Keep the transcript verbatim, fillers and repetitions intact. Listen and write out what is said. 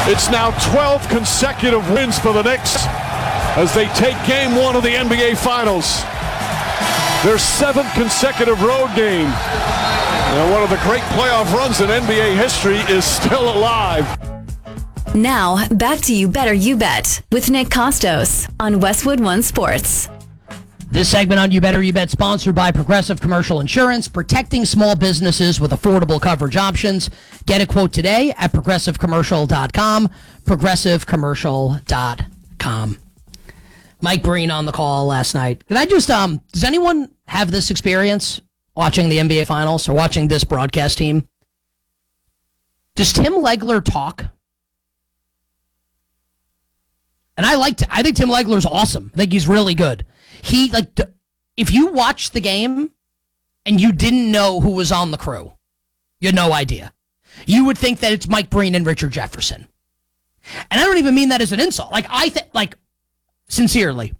It's now twelve consecutive wins for the Knicks as they take game one of the N B A Finals. Their seventh consecutive road game. And one of the great playoff runs in N B A history is still alive. Now, back to You Better You Bet with Nick Costos on Westwood One Sports. This segment on You Better You Bet sponsored by Progressive Commercial Insurance, protecting small businesses with affordable coverage options. Get a quote today at progressive commercial dot com, progressive commercial dot com. Mike Breen on the call last night. Did I just, um, does anyone have this experience watching the N B A Finals or watching this broadcast team? Does Tim Legler talk? And I like, I think Tim Legler's awesome. I think he's really good. He, like, if you watched the game and you didn't know who was on the crew, you had no idea. You would think that it's Mike Breen and Richard Jefferson. And I don't even mean that as an insult. Like, I think, like, sincerely,